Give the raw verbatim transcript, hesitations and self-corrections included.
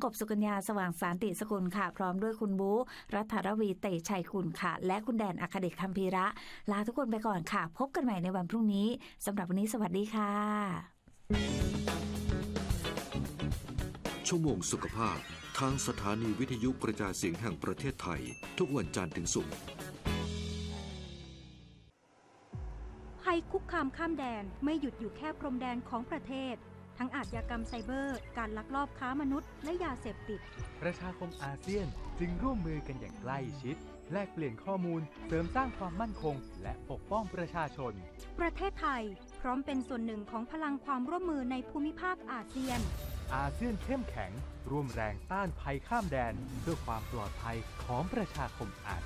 กบสุกัญญาสว่างสารติสกุลค่ะพร้อมด้วยคุณบูรัฐรวีเตชัยกุลค่ะและคุณแดนอัคเดชคัมภีระลาทุกคนไปก่อนค่ะพบกันใหม่ในวันพรุ่งนี้สำหรับวันนี้สวัสดีค่ะชั่วโมงสุขภาพทางสถานีวิทยุกระจายเสียงแห่งประเทศไทยทุกวันจันทร์ถึงศุกร์ภัยคุกคามข้ามแดนไม่หยุดอยู่แค่พรมแดนของประเทศทั้งอาชญากรรมไซเบอร์การลักลอบค้ามนุษย์และยาเสพติดประชาคมอาเซียนจึงร่วมมือกันอย่างใกล้ชิดแลกเปลี่ยนข้อมูลเสริมสร้างความมั่นคงและปกป้องประชาชนประเทศไทยพร้อมเป็นส่วนหนึ่งของพลังความร่วมมือในภูมิภาคอาเซียนอาเซียนเข้มแข็งร่วมแรงต้านภัยข้ามแดนเพื่อความปลอดภัยของประชาคมอา